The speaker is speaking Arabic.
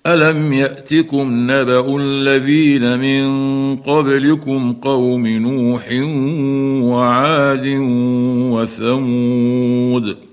ألم يأتكم نبأ الذين من قبلكم قوم نوح وعاد وثمود